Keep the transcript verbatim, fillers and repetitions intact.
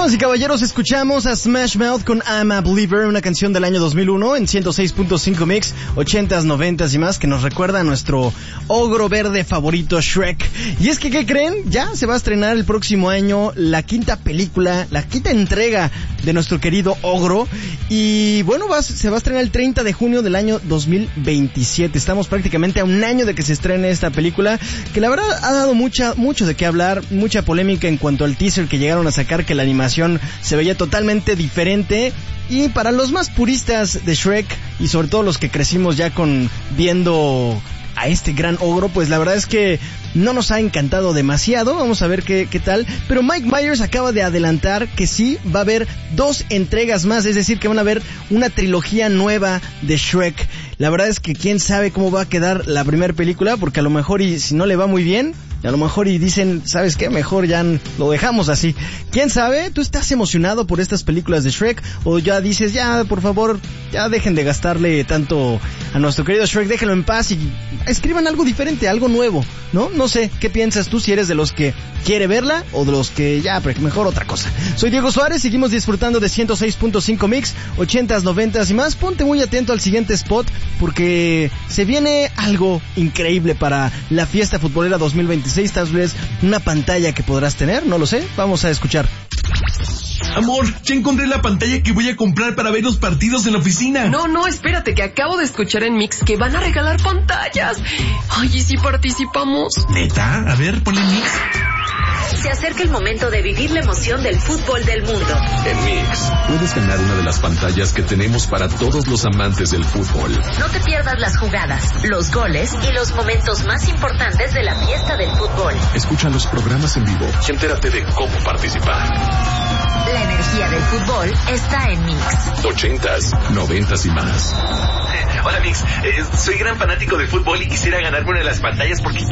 Damas y caballeros, escuchamos a Smash Mouth con I'm a Believer, una canción del año dos mil uno en ciento seis punto cinco Mix, ochentas, noventas y más, que nos recuerda a nuestro ogro verde favorito Shrek. Y es que, ¿qué creen? Ya se va a estrenar el próximo año la quinta película, la quinta entrega de nuestro querido ogro. Y bueno, va, se va a estrenar el treinta de junio del año dos mil veintisiete. Estamos prácticamente a un año de que se estrene esta película, que la verdad ha dado mucha, mucho de qué hablar, mucha polémica en cuanto al teaser que llegaron a sacar, que la animación se veía totalmente diferente. Y para los más puristas de Shrek, y sobre todo los que crecimos ya con viendo a este gran ogro, pues la verdad es que no nos ha encantado demasiado. Vamos a ver qué, qué tal. Pero Mike Myers acaba de adelantar que sí va a haber dos entregas más, es decir, que van a haber una trilogía nueva de Shrek. La verdad es que quién sabe cómo va a quedar la primera película, porque a lo mejor y si no le va muy bien, a lo mejor y dicen, ¿sabes qué? Mejor ya lo dejamos así. ¿Quién sabe? ¿Tú estás emocionado por estas películas de Shrek? ¿O ya dices, ya, por favor, ya dejen de gastarle tanto a nuestro querido Shrek, déjenlo en paz y escriban algo diferente, algo nuevo, ¿no? No sé, ¿qué piensas tú? Si eres de los que quiere verla o de los que ya, mejor otra cosa. Soy Diego Suárez, seguimos disfrutando de ciento seis punto cinco Mix, ochentas, noventas y más. Ponte muy atento al siguiente spot, porque se viene algo increíble para la fiesta futbolera dos mil veintiséis. Tal vez una pantalla que podrás tener, no lo sé, vamos a escuchar. Amor, ya encontré la pantalla que voy a comprar para ver los partidos en la oficina. No, no, espérate, que acabo de escuchar en Mix que van a regalar pantallas. Ay, ¿y si participamos? ¿Neta? A ver, ponle Mix. Se acerca el momento de vivir la emoción del fútbol del mundo. En Mix, puedes ganar una de las pantallas que tenemos para todos los amantes del fútbol. No te pierdas las jugadas, los goles y los momentos más importantes de la fiesta del fútbol. Escucha los programas en vivo y entérate de cómo participar. La energía del fútbol está en Mix. Ochentas, noventas y más. Hola Mix, eh, soy gran fanático del fútbol y quisiera ganarme una de las pantallas porque